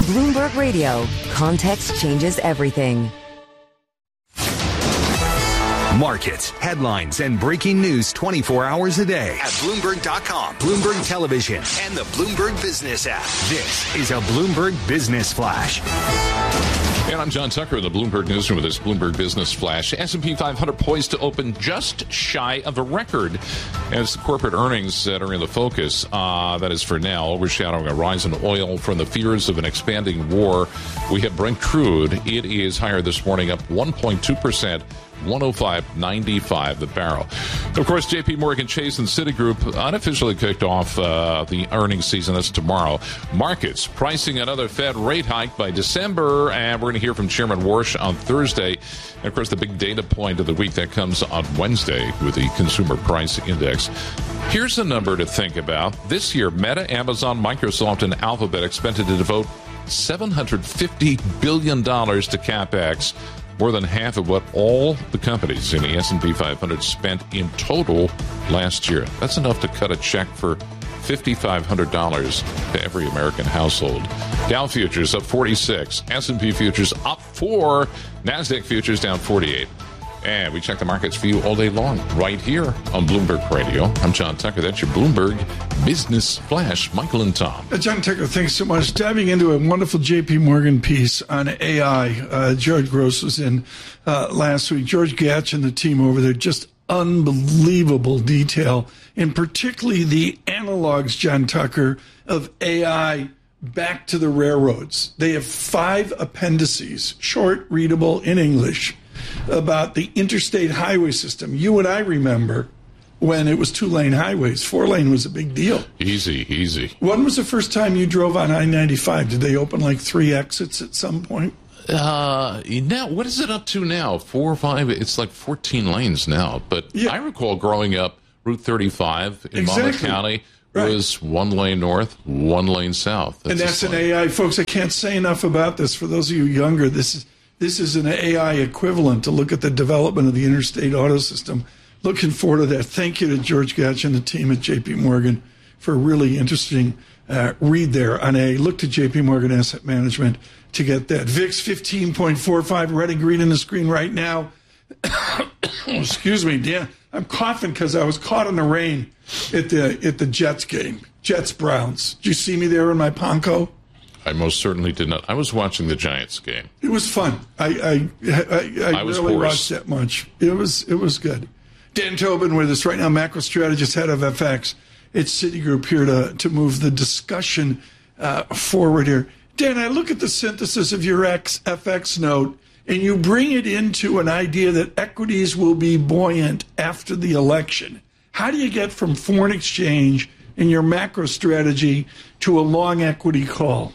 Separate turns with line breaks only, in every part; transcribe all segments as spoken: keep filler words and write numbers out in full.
Bloomberg Radio. Context changes everything.
Markets, headlines, and breaking news twenty-four hours a day at Bloomberg dot com, Bloomberg Television, and the Bloomberg Business app. This is a Bloomberg Business Flash.
And I'm John Tucker in the Bloomberg Newsroom with this Bloomberg Business Flash. S and P five hundred poised to open just shy of a record as the corporate earnings that are in the focus. Uh, that is for now, overshadowing a rise in oil from the fears of an expanding war. We have Brent crude. It is higher this morning, up one point two percent. one oh five ninety-five the barrel. Of course, J P Morgan Chase and Citigroup unofficially kicked off uh, the earnings season. That's tomorrow. Markets pricing another Fed rate hike by December, and we're going to hear from Chairman Warsh on Thursday. And of course, the big data point of the week that comes on Wednesday with the Consumer Price Index. Here's a number to think about. This year, Meta, Amazon, Microsoft, and Alphabet expected to devote seven hundred fifty billion dollars to CapEx. More than half of what all the companies in the S and P five hundred spent in total last year. That's enough to cut a check for five thousand five hundred dollars to every American household. Dow futures up forty-six, S and P futures up four, NASDAQ futures down forty-eight. And we check the markets for you all day long right here on Bloomberg Radio. I'm John Tucker. That's your Bloomberg Business Flash. Michael and Tom.
Uh, John Tucker, thanks so much. Diving into a wonderful J P Morgan piece on A I. Uh, George Gross was in uh, last week. George Gatch and the team over there, just unbelievable detail, and particularly the analogs, John Tucker, of A I back to the railroads. They have five appendices, short, readable in English, about the interstate highway system. You and I remember when it was two-lane highways. Four-lane was a big deal.
Easy, easy.
When was the first time you drove on I ninety-five? Did they open like three exits at some point?
Uh, now, what is it up to now? Four or five? It's like fourteen lanes now. But yeah. I recall growing up, Route thirty-five in exactly. Monmouth County right. was one lane north, one lane south. That's
and that's an A I. Folks, I can't say enough about this. For those of you younger, this is This is an A I equivalent to look at the development of the interstate auto system. Looking forward to that. Thank you to George Gatch and the team at J P Morgan for a really interesting uh, read there on A. Look to J P Morgan Asset Management to get that. V I X fifteen point four five, red and green in the screen right now. Excuse me, Dan. I'm coughing because I was caught in the rain at the at the Jets game. Jets Browns. Did you see me there in my Ponco?
I most certainly did not. I was watching the Giants game.
It was fun. I I I, I, I
was
really
hoarse.
watched that much. It was it was good. Dan Tobin with us right now, macro strategist, head of F X at Citigroup, here to to move the discussion uh, forward here. Dan, I look at the synthesis of your X, F X note, and you bring it into an idea that equities will be buoyant after the election. How do you get from foreign exchange in your macro strategy to a long equity call?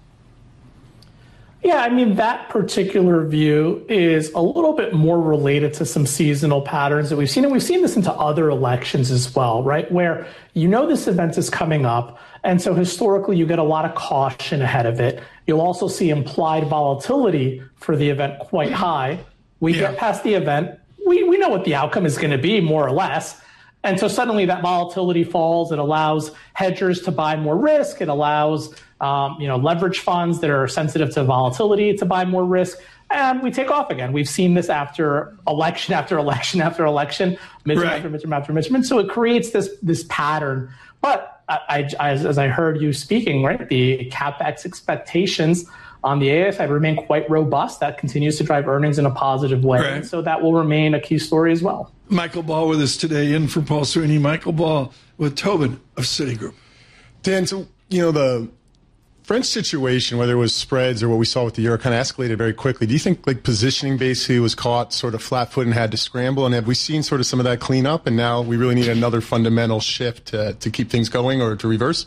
Yeah, I mean, that particular view is a little bit more related to some seasonal patterns that we've seen. And we've seen this into other elections as well, right? Where you know this event is coming up. And so historically, you get a lot of caution ahead of it. You'll also see implied volatility for the event quite high. We yeah. get past the event. We, we know what the outcome is going to be, more or less. And so suddenly that volatility falls. It allows hedgers to buy more risk. It allows um, you know, leverage funds that are sensitive to volatility to buy more risk. And we take off again. We've seen this after election after election after election, midterm right. after midterm after midterm. So it creates this this pattern. But I, I, as, as I heard you speaking, right, the CapEx expectations on the A I side remain quite robust. That continues to drive earnings in a positive way. Right. So that will remain a key story as well.
Michael Ball with us today, in for Paul Sweeney. Michael Ball with Tobin of Citigroup.
Dan, so, you know, the French situation, whether it was spreads or what we saw with the euro, kind of escalated very quickly. Do you think like positioning basically was caught sort of flat foot and had to scramble? And have we seen sort of some of that clean up? And now we really need another fundamental shift to, to keep things going or to reverse?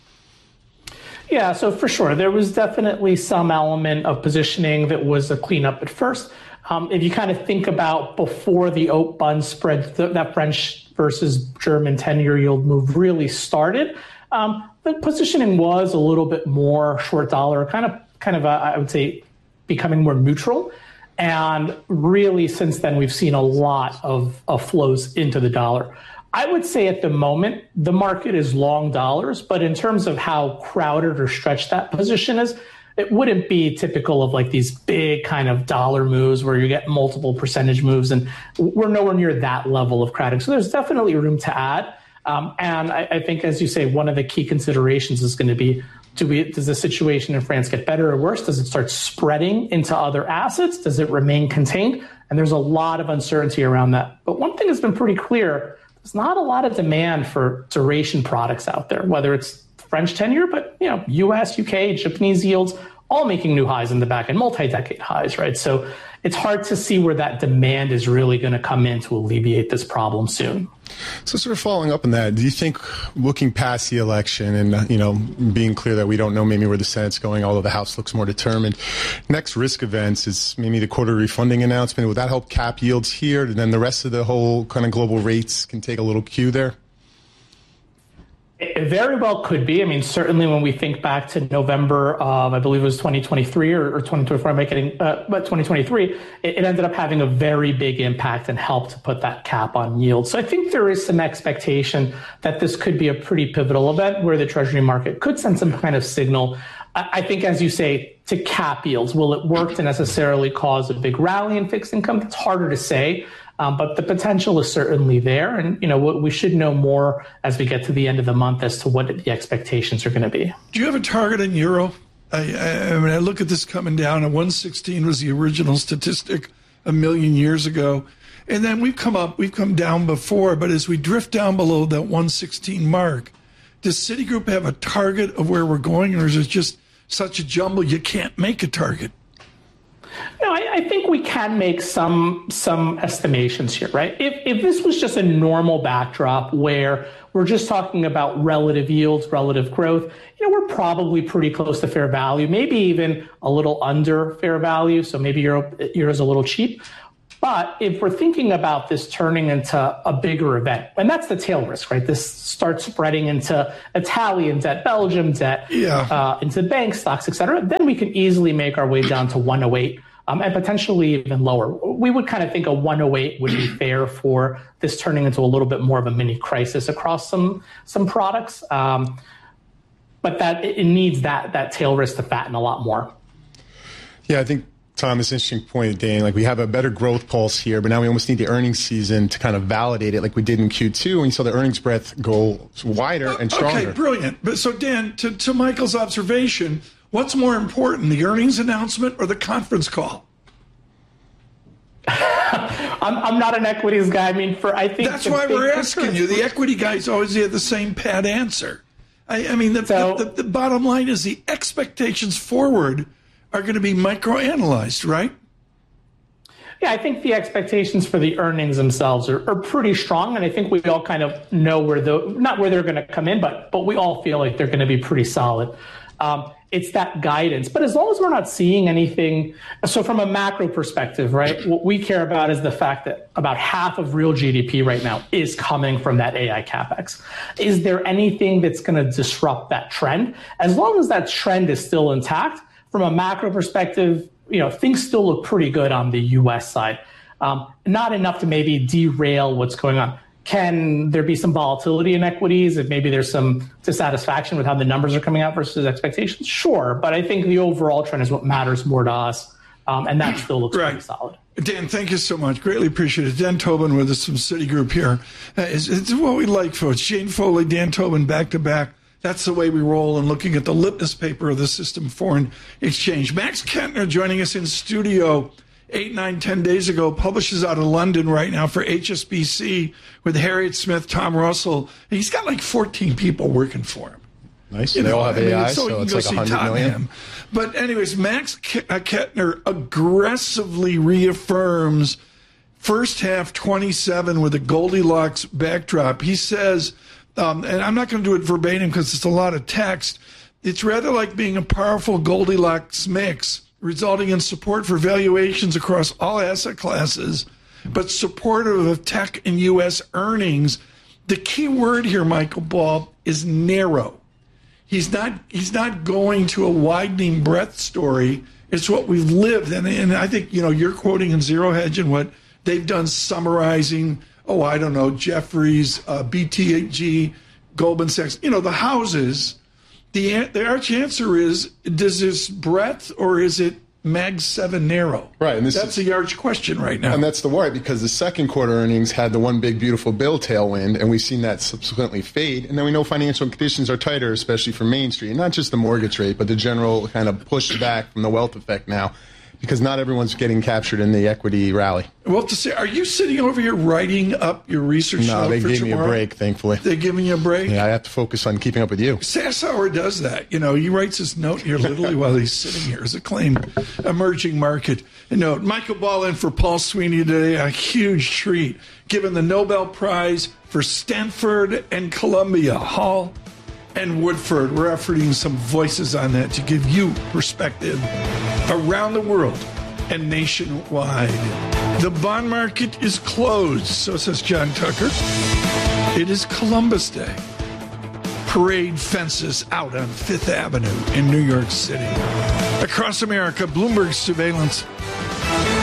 Yeah, so for sure, there was definitely some element of positioning that was a cleanup at first. Um, if you kind of think about before the oat bun spread, th- that French versus German ten-year yield move really started, um, the positioning was a little bit more short dollar, kind of, kind of, a, I would say, becoming more neutral. And really, since then, we've seen a lot of, of flows into the dollar. I would say at the moment, the market is long dollars, but in terms of how crowded or stretched that position is, it wouldn't be typical of like these big kind of dollar moves where you get multiple percentage moves, and we're nowhere near that level of crowding. So there's definitely room to add. Um, and I, I think, as you say, one of the key considerations is going to be, do we, does the situation in France get better or worse? Does it start spreading into other assets? Does it remain contained? And there's a lot of uncertainty around that. But one thing has been pretty clear, there's not a lot of demand for duration products out there, whether it's French ten-year, but you know, U S, U K, Japanese yields, all making new highs in the back end, multi-decade highs, right? So it's hard to see where that demand is really going to come in to alleviate this problem soon.
So sort of following up on that, do you think looking past the election and, you know, being clear that we don't know maybe where the Senate's going, although the House looks more determined, next risk events is maybe the quarterly funding announcement. Will that help cap yields here? And then the rest of the whole kind of global rates can take a little cue there?
It very well could be. I mean, certainly when we think back to November of, I believe it was twenty twenty-three or, or twenty twenty-four, I'm making, uh, but twenty twenty-three, it, it ended up having a very big impact and helped to put that cap on yield. So I think there is some expectation that this could be a pretty pivotal event where the Treasury market could send some kind of signal. I, I think, as you say, to cap yields. Will it work to necessarily cause a big rally in fixed income? It's harder to say. Um, but the potential is certainly there. And, you know, we should know more as we get to the end of the month as to what the expectations are going to be.
Do you have a target in euro? I, I, I mean, I look at this coming down, and one sixteen was the original statistic a million years ago. And then we've come up, we've come down before, but as we drift down below that one sixteen mark, does Citigroup have a target of where we're going, or is it just such a jumble you can't make a target?
No, I, I think we can make some some estimations here, right? If if this was just a normal backdrop where we're just talking about relative yields, relative growth, you know, we're probably pretty close to fair value, maybe even a little under fair value. So maybe euro euro's a little cheap. But if we're thinking about this turning into a bigger event, and that's the tail risk, right? This starts spreading into Italian debt, Belgium debt, yeah. uh, into bank stocks, et cetera, then we can easily make our way down to one oh eight um, and potentially even lower. We would kind of think a one oh eight would be fair for this turning into a little bit more of a mini crisis across some some products. Um, but that it needs that that tail risk to fatten a lot more.
Yeah, I think, Tom, this interesting point, Dan. Like, we have a better growth pulse here, but now we almost need the earnings season to kind of validate it, like we did in Q two, and you saw the earnings breadth go wider and stronger.
Okay, brilliant. But so, Dan, to, to Michael's observation, what's more important, the earnings announcement or the conference call?
I'm, I'm not an equities guy. I mean, for I think
that's why we're asking you. The equity guys always have the same pat answer. I, I mean, the, so, the, the, the bottom line is the expectations forward are going to be microanalyzed, right?
Yeah, I think the expectations for the earnings themselves are, are pretty strong, and I think we all kind of know where the not where they're going to come in, but but we all feel like they're going to be pretty solid. Um, it's that guidance, but as long as we're not seeing anything, so from a macro perspective, right? What we care about is the fact that about half of real G D P right now is coming from that A I CapEx. Is there anything that's going to disrupt that trend? As long as that trend is still intact. From a macro perspective, you know, things still look pretty good on the U S side. Um, not enough to maybe derail what's going on. Can there be some volatility in equities if maybe there's some dissatisfaction with how the numbers are coming out versus expectations? Sure, but I think the overall trend is what matters more to us, um, and that still looks
right.
pretty solid.
Dan, thank you so much. Greatly appreciate it. Dan Tobin with us from Citigroup here. Uh, it's, it's what we like, folks. Jane Foley, Dan Tobin, back to back. That's the way we roll and looking at the litmus paper of the system foreign exchange. Max Kentner joining us in studio eight, nine, ten days ago, publishes out of London right now for H S B C with Harriet Smith, Tom Russell. He's got like fourteen people working for him.
Nice. You they know, all have I mean, A I, so, so it's like one hundred million.
But anyways, Max Kentner aggressively reaffirms first half twenty-seven with a Goldilocks backdrop. He says, Um, and I'm not going to do it verbatim because it's a lot of text. It's rather like being a powerful Goldilocks mix, resulting in support for valuations across all asset classes, but supportive of tech and U S earnings. The key word here, Michael Ball, is narrow. He's not he's not going to a widening breadth story. It's what we've lived. And, and I think, you know, you're quoting in Zero Hedge and what they've done summarizing, oh, I don't know, Jefferies, uh, B T G, Goldman Sachs, you know, the houses the the arch answer is: does this breadth or is it Mag seven narrow?
Right, and this
that's
is,
the arch question right now.
And that's the worry, because the second quarter earnings had the one big beautiful bill tailwind, and we've seen that subsequently fade. And then we know financial conditions are tighter, especially for Main Street, and not just the mortgage rate, but the general kind of push back from the wealth effect now, because not everyone's getting captured in the equity rally.
Well, to say, are you sitting over here writing up your research?
No, they
for
gave
tomorrow?
me a break, thankfully.
They're giving you a break?
Yeah, I have to focus on keeping up with you.
Sassower does that. You know, he writes his note here literally while he's sitting here. As a claimed emerging market note. Michael Ball in for Paul Sweeney today. A huge treat, given the Nobel Prize for Stanford and Columbia. Hall and Woodford. We're offering some voices on that to give you perspective around the world and nationwide. The bond market is closed, so says John Tucker. It is Columbus Day. Parade fences out on Fifth Avenue in New York City. Across America, Bloomberg surveillance